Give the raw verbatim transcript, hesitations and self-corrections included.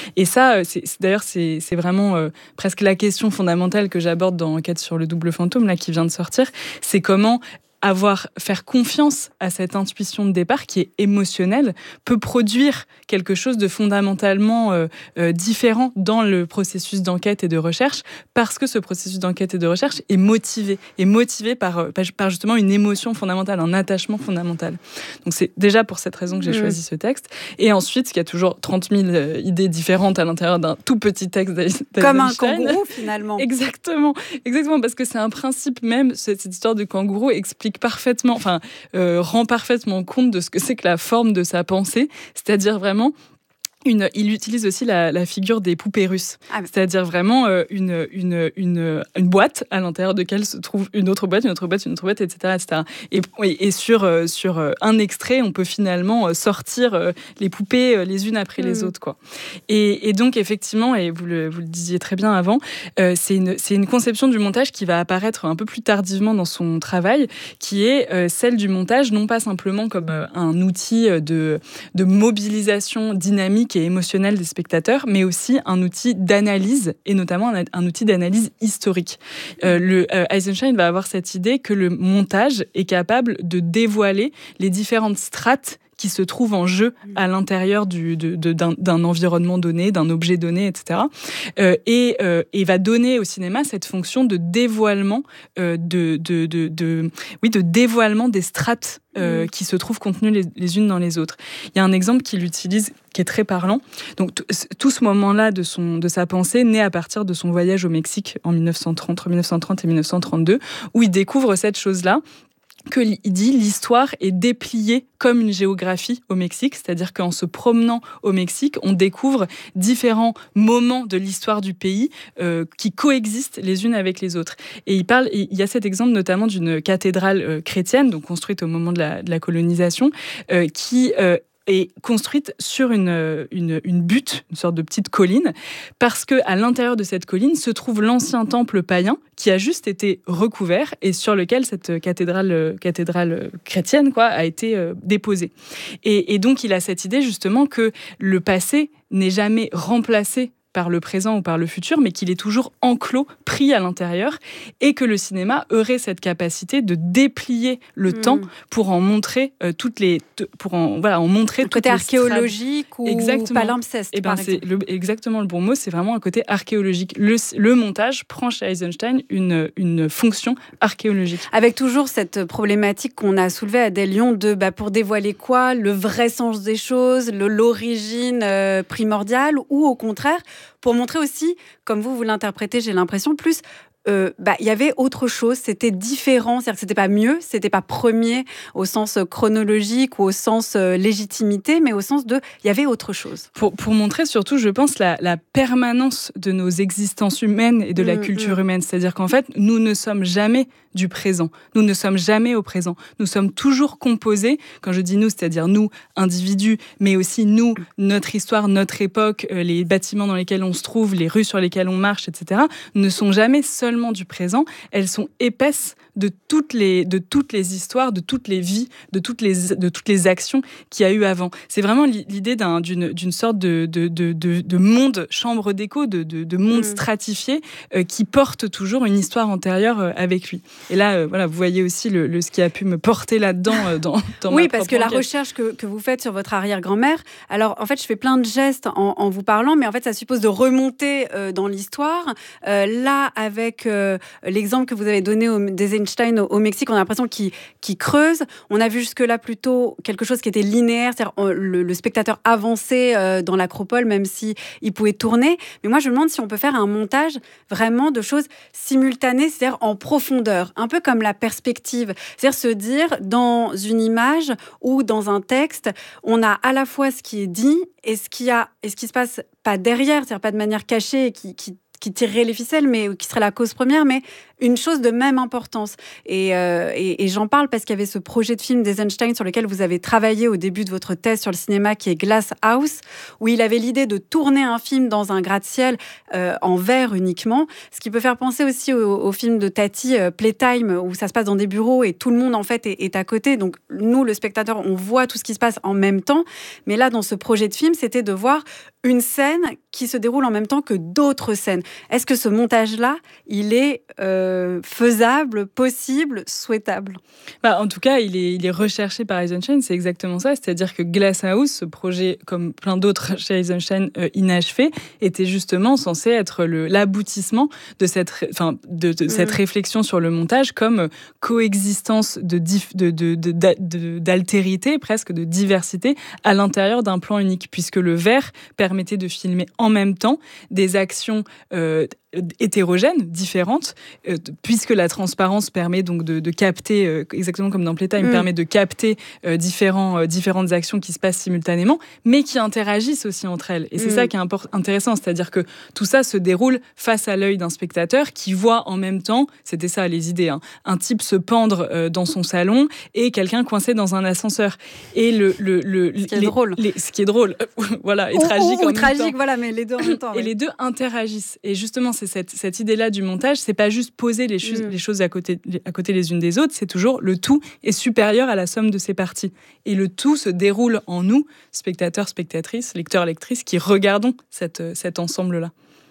Et ça, c'est, c'est, d'ailleurs, c'est, c'est vraiment euh, presque la question fondamentale que j'aborde dans Enquête sur le double fantôme, là, qui vient de sortir. C'est comment avoir, faire confiance à cette intuition de départ qui est émotionnelle peut produire quelque chose de fondamentalement euh, euh, différent dans le processus d'enquête et de recherche, parce que ce processus d'enquête et de recherche est motivé, est motivé par, par justement une émotion fondamentale, un attachement fondamental. Donc c'est déjà pour cette raison que j'ai mmh. choisi ce texte. Et ensuite, il y a toujours trente mille idées différentes à l'intérieur d'un tout petit texte d'Eisenstein. Comme un kangourou, finalement. Exactement, exactement, parce que c'est un principe même, cette, cette histoire de kangourou explique parfaitement, enfin, euh, rend parfaitement compte de ce que c'est que la forme de sa pensée, c'est-à-dire vraiment Une, il utilise aussi la, la figure des poupées russes, ah, c'est-à-dire vraiment euh, une, une, une, une boîte à l'intérieur de laquelle se trouve une autre boîte, une autre boîte, une autre boîte, et cetera, et cetera. Et, et sur, euh, sur un extrait, on peut finalement sortir euh, les poupées euh, les unes après mmh. les autres, quoi. Et, et donc, effectivement, et vous le, vous le disiez très bien avant, euh, c'est, une, c'est une conception du montage qui va apparaître un peu plus tardivement dans son travail, qui est euh, celle du montage, non pas simplement comme euh, un outil de, de mobilisation dynamique et émotionnel des spectateurs, mais aussi un outil d'analyse, et notamment un, un outil d'analyse historique. Euh, le, euh, Eisenstein va avoir cette idée que le montage est capable de dévoiler les différentes strates qui se trouvent en jeu à l'intérieur du, de, de, d'un, d'un environnement donné, d'un objet donné, et cetera. Euh, et, euh, et va donner au cinéma cette fonction de dévoilement, euh, de, de, de, de, oui, de dévoilement des strates euh, mmh. qui se trouvent contenues les, les unes dans les autres. Il y a un exemple qu'il utilise qui est très parlant. Donc t- tout ce moment-là de, son, de sa pensée naît à partir de son voyage au Mexique en dix-neuf cent trente, entre dix-neuf cent trente et dix-neuf cent trente-deux, où il découvre cette chose-là, qu'il dit l'histoire est dépliée comme une géographie au Mexique, c'est-à-dire qu'en se promenant au Mexique, on découvre différents moments de l'histoire du pays euh, qui coexistent les unes avec les autres. Et il parle, il y a cet exemple notamment d'une cathédrale euh, chrétienne, donc construite au moment de la, de la colonisation, euh, qui euh, est construite sur une, une, une butte, une sorte de petite colline, parce qu'à l'intérieur de cette colline se trouve l'ancien temple païen qui a juste été recouvert et sur lequel cette cathédrale, cathédrale chrétienne quoi, a été euh, déposée. Et, et donc, il a cette idée justement que le passé n'est jamais remplacé par le présent ou par le futur, mais qu'il est toujours enclos, pris à l'intérieur, et que le cinéma aurait cette capacité de déplier le mmh. temps pour en montrer euh, toutes les, pour en voilà, en montrer un côté archéologique strades. Ou exactement. palimpseste. Et ben c'est le, exactement le bon mot. C'est vraiment un côté archéologique. Le, le montage prend chez Eisenstein une une fonction archéologique. Avec toujours cette problématique qu'on a soulevée à Des Lions de bah, pour dévoiler quoi, le vrai sens des choses, le, l'origine euh, primordiale, ou au contraire pour montrer aussi, comme vous, vous l'interprétez, j'ai l'impression, plus euh, bah, y avait autre chose, c'était différent, c'est-à-dire que c'était pas mieux, c'était pas premier au sens chronologique ou au sens euh, légitimité, mais au sens de, il y avait autre chose. Pour, pour montrer surtout, je pense, la, la permanence de nos existences humaines et de la mmh, culture mmh. humaine, c'est-à-dire qu'en fait, nous ne sommes jamais du présent, nous ne sommes jamais au présent, nous sommes toujours composés, quand je dis nous, c'est-à-dire nous, individus, mais aussi nous, notre histoire, notre époque, euh, les bâtiments dans lesquels on se trouve, les rues sur lesquelles on marche, et cetera, ne sont jamais seulement du présent, elles sont épaisses de toutes les, de toutes les histoires, de toutes les vies, de toutes les, de toutes les actions qu'il y a eu avant. C'est vraiment l'idée d'un, d'une, d'une sorte de, de, de, de, de monde, chambre d'écho, de, de, de monde mmh. stratifié euh, qui porte toujours une histoire antérieure euh, avec lui. Et là, euh, voilà, vous voyez aussi le, le, ce qui a pu me porter là-dedans euh, dans, dans oui, ma parce que enquête. La recherche que, que vous faites sur votre arrière-grand-mère, alors en fait, je fais plein de gestes en, en vous parlant, mais en fait, ça suppose de remonter euh, dans l'histoire. Euh, là, avec Euh, l'exemple que vous avez donné au, des Einstein au, au Mexique, on a l'impression qu'il, qu'il creuse. On a vu jusque-là plutôt quelque chose qui était linéaire, c'est-à-dire on, le, le spectateur avançait euh, dans l'acropole, même si il pouvait tourner. Mais moi, je me demande si on peut faire un montage vraiment de choses simultanées, c'est-à-dire en profondeur, un peu comme la perspective. C'est-à-dire se dire, dans une image ou dans un texte, on a à la fois ce qui est dit et ce qui, a, et ce qui se passe pas derrière, c'est-à-dire pas de manière cachée, qui, qui qui tirerait les ficelles, mais qui serait la cause première, mais une chose de même importance. Et, euh, et, et j'en parle parce qu'il y avait ce projet de film d'Eisenstein sur lequel vous avez travaillé au début de votre thèse sur le cinéma, qui est Glass House, où il avait l'idée de tourner un film dans un gratte-ciel euh, en verre uniquement, ce qui peut faire penser aussi au, au film de Tati, euh, Playtime, où ça se passe dans des bureaux et tout le monde, en fait, est, est à côté. Donc, nous, le spectateur, on voit tout ce qui se passe en même temps. Mais là, dans ce projet de film, c'était de voir une scène qui se déroule en même temps que d'autres scènes. Est-ce que ce montage-là, il est euh, faisable, possible, souhaitable ? Bah, en tout cas, il est, il est recherché par Eisenstein, c'est exactement ça. C'est-à-dire que Glasshouse, ce projet, comme plein d'autres chez Eisenstein, euh, inachevé, était justement censé être le, l'aboutissement de cette, enfin, de, de mmh. cette réflexion sur le montage comme coexistence de, dif, de, de, de, de, de, d'altérité, presque de diversité, à l'intérieur d'un plan unique, puisque le verre permettait de filmer en même temps des actions euh, hétérogènes, différentes, euh, puisque la transparence permet donc de, de capter, euh, exactement comme dans Playtime, mmh. permet de capter euh, différents, euh, différentes actions qui se passent simultanément, mais qui interagissent aussi entre elles. Et c'est mmh. ça qui est import- intéressant, c'est-à-dire que tout ça se déroule face à l'œil d'un spectateur qui voit en même temps, c'était ça les idées, hein, un type se pendre euh, dans son salon et quelqu'un coincé dans un ascenseur. Et le, le, le, ce qui est les, drôle. Les, ce qui est drôle, voilà, et ou, tragique ou, ou en tragique, même temps. Voilà, mais les deux en même temps. Et ouais. les deux interagissent. Et justement, c'est cette, cette idée-là du montage, c'est pas juste poser les, cho- mmh. les choses à côté, à côté les unes des autres, c'est toujours le tout est supérieur à la somme de ses parties. Et le tout se déroule en nous, spectateurs, spectatrices, lecteurs, lectrices, qui regardons cette, cet ensemble-là.